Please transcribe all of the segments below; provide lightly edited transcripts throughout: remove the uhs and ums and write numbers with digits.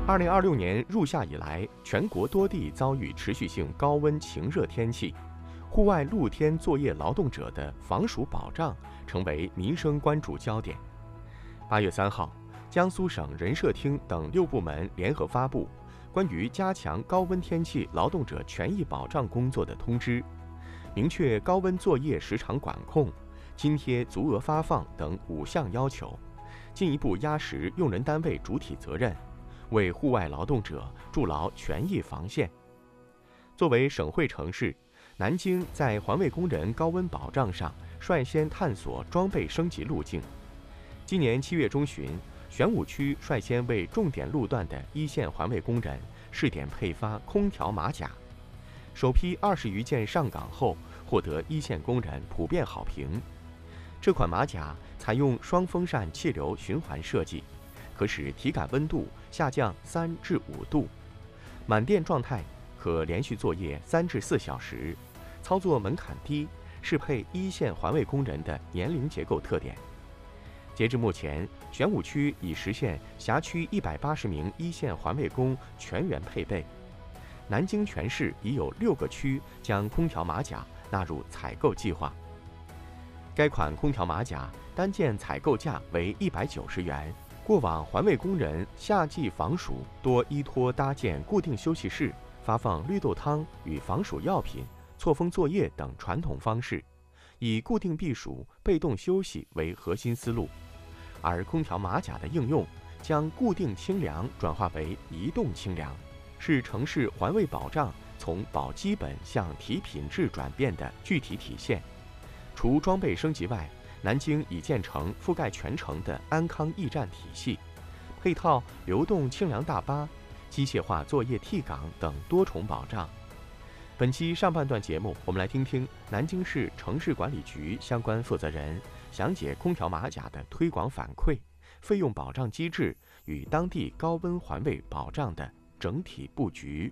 2026年入夏以来，全国多地遭遇持续性高温晴热天气，户外露天作业劳动者的防暑保障成为民生关注焦点。8月3号，江苏省人社厅等6部门联合发布关于加强高温天气劳动者权益保障工作的通知，明确高温作业时长管控、津贴足额发放等5项要求，进一步压实用人单位主体责任，为户外劳动者筑牢权益防线。作为省会城市，南京在环卫工人高温保障上率先探索装备升级路径。今年7月中旬，玄武区率先为重点路段的一线环卫工人试点配发空调马甲，首批20余件上岗后，获得一线工人普遍好评。这款马甲采用双风扇气流循环设计，可使体感温度下降3至5度，满电状态可连续作业3至4小时，操作门槛低，适配一线环卫工人的年龄结构特点。截至目前，玄武区已实现辖区180名一线环卫工全员配备。南京全市已有6个区将空调马甲纳入采购计划。该款空调马甲单件采购价为190元。过往环卫工人夏季防暑多依托搭建固定休息室、发放绿豆汤与防暑药品、错峰作业等传统方式，以固定避暑、被动休息为核心思路。而空调马甲的应用，将固定清凉转化为移动清凉，是城市环卫保障从保基本向提品质转变的具体体现。除装备升级外，南京已建成覆盖全城的安康驿站体系，配套流动清凉大巴、机械化作业替岗等多重保障。本期上半段节目，我们来听听南京市城市管理局相关负责人详解空调马甲的推广反馈、费用保障机制与当地高温环卫保障的整体布局。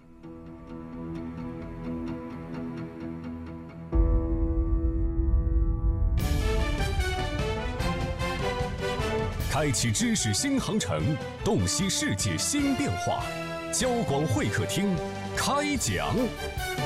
开启知识新航程，洞悉世界新变化。交广会客厅开讲。